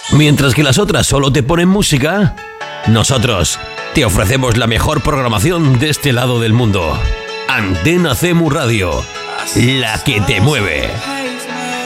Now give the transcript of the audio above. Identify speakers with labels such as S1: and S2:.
S1: Mientras que las otras solo te ponen música, nosotros te ofrecemos la mejor programación de este lado del mundo. Antena CMU Radio, la que te mueve.